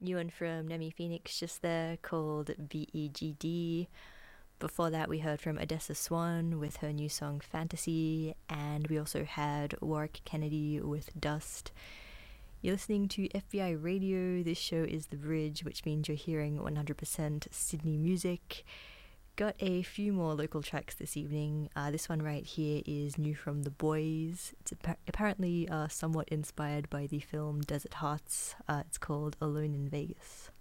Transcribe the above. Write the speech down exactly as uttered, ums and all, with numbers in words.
New one from Nemi Phoenix just there called B E G D. Before that, we heard from Odessa Swan with her new song Fantasy, and we also had Warwick Kennedy with Dust. You're listening to F B I Radio. This show is The Bridge, which means you're hearing one hundred percent Sydney music. Got a few more local tracks this evening. Uh, this one right here is new from The Boys. It's appa- apparently uh, somewhat inspired by the film Desert Hearts. Uh, it's called Alone in Vegas.